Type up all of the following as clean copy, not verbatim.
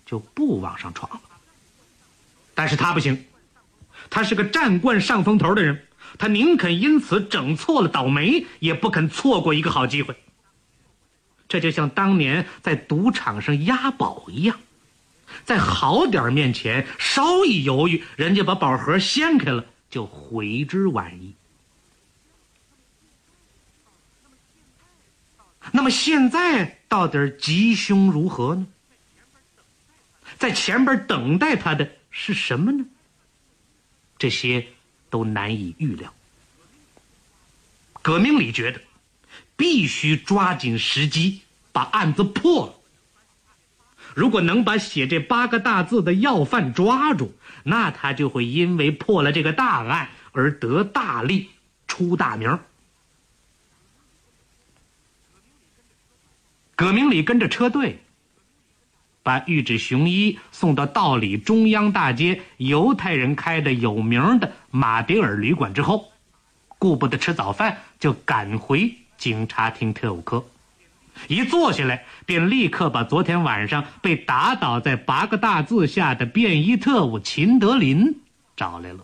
就不往上闯了。但是他不行，他是个占惯上风头的人，他宁肯因此整错了倒霉，也不肯错过一个好机会。这就像当年在赌场上押宝一样，在好点面前稍一犹豫，人家把宝盒掀开了，就悔之晚矣。那么现在到底吉凶如何呢？在前边等待他的是什么呢？这些都难以预料。葛明礼觉得必须抓紧时机把案子破了。如果能把写这8个大字的要犯抓住，那他就会因为破了这个大案而得大利，出大名。葛明礼跟着车队把玉指雄一送到道里中央大街犹太人开的有名的马迭尔旅馆之后，顾不得吃早饭，就赶回警察厅特务科。一坐下来，便立刻把昨天晚上被打倒在8个大字下的便衣特务秦德林找来了。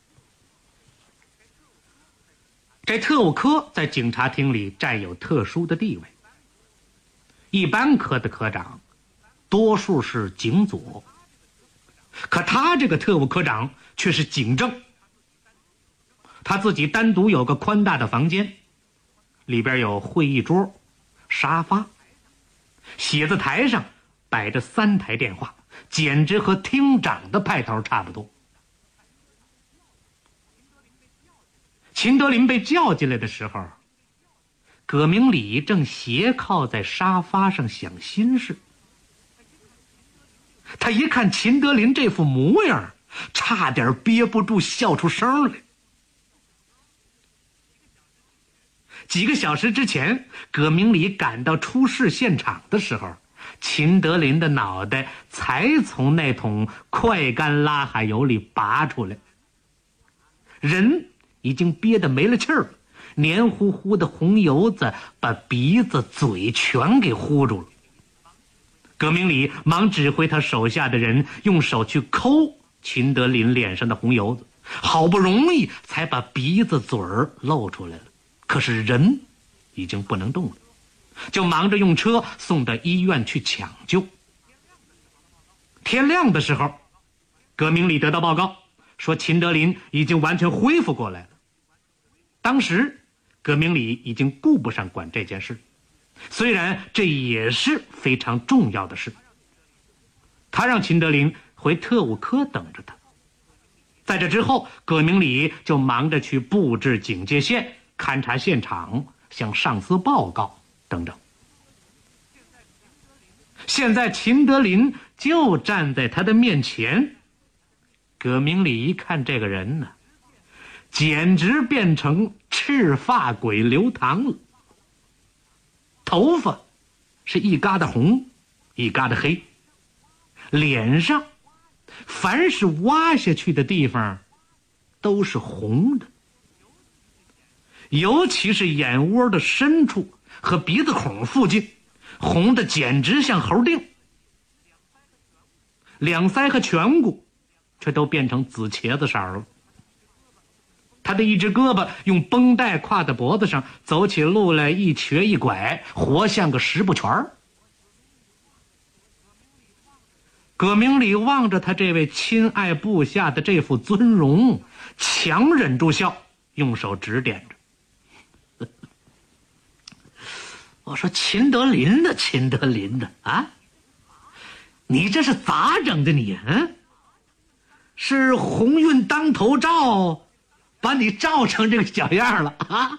这特务科在警察厅里占有特殊的地位，一般科的科长多数是警佐，可他这个特务科长却是警正。他自己单独有个宽大的房间，里边有会议桌、沙发，写字台上摆着3台电话，简直和厅长的派头差不多。秦德林被叫进来的时候，葛明礼正斜靠在沙发上想心事。他一看秦德林这副模样，差点憋不住笑出声来。几个小时之前，葛明礼赶到出事现场的时候，秦德林的脑袋才从那桶快干拉哈油里拔出来，人已经憋得没了气儿了，黏糊糊的红油子把鼻子嘴全给糊住了。葛明礼忙指挥他手下的人用手去抠秦德林脸上的红油子，好不容易才把鼻子嘴儿露出来了，可是人已经不能动了，就忙着用车送到医院去抢救。天亮的时候，葛明礼得到报告说秦德林已经完全恢复过来了。当时葛明礼已经顾不上管这件事，虽然这也是非常重要的事。他让秦德林回特务科等着他。在这之后，葛明礼就忙着去布置警戒线、勘察现场、向上司报告等等。现在秦德林就站在他的面前，葛明礼一看这个人呢，简直变成赤发鬼刘唐了。头发是一疙瘩红，一疙瘩黑，脸上凡是挖下去的地方都是红的，尤其是眼窝的深处和鼻子孔附近，红的简直像猴腚。两腮和颧骨却都变成紫茄子色了。他的一只胳膊用绷带挎在脖子上，走起路来一瘸一拐，活像个十步拳。葛明礼望着他这位亲爱部下的这副尊容，强忍住笑，用手指点着。我说秦德林的啊，你这是咋整的你？是鸿运当头照把你照成这个小样了啊？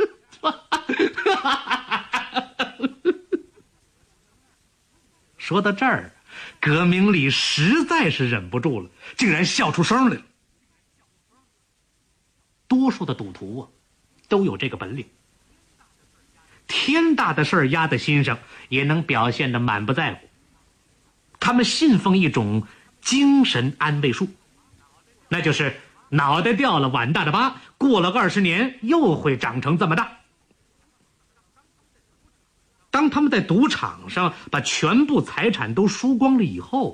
说到这儿，葛明礼实在是忍不住了，竟然笑出声来了。多数的赌徒啊，都有这个本领，天大的事儿压在心上，也能表现得满不在乎。他们信奉一种精神安慰术，那就是脑袋掉了碗大的疤，过了20年又会长成这么大。当他们在赌场上把全部财产都输光了以后，